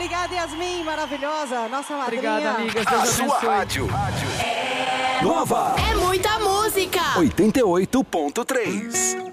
Obrigada, Yasmin, maravilhosa, nossa madrinha. Obrigada, amigas. A Deus sua abençoe. rádio. Nova É muita música. 88.3.